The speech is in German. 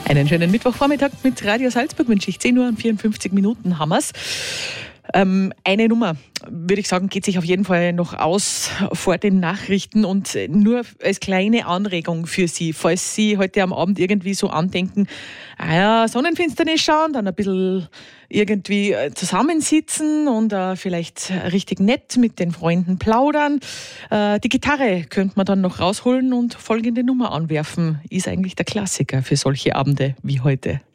Einen schönen Mittwochvormittag mit Radio Salzburg wünsche ich. 10 Uhr und 54 Minuten haben wir's. Eine Nummer, würde ich sagen, geht sich auf jeden Fall noch aus vor den Nachrichten und nur als kleine Anregung für Sie, falls Sie heute am Abend irgendwie so andenken, Sonnenfinsternis schauen, dann ein bisschen irgendwie zusammensitzen und vielleicht richtig nett mit den Freunden plaudern. Die Gitarre könnte man dann noch rausholen und folgende Nummer anwerfen. Ist eigentlich der Klassiker für solche Abende wie heute.